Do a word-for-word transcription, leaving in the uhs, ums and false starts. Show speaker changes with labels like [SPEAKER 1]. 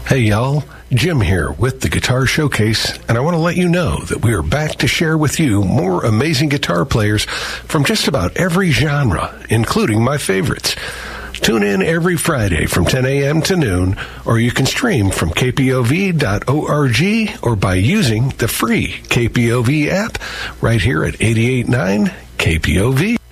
[SPEAKER 1] Hey y'all, Jim here with the Guitar Showcase, and I want to let you know that we are back to share with you more amazing guitar players from just about every genre, including my favorites. Tune in every Friday from ten a.m. to noon, or you can stream from K P O V dot org or by using the free K P O V app right here at eighty-eight point nine K P O V.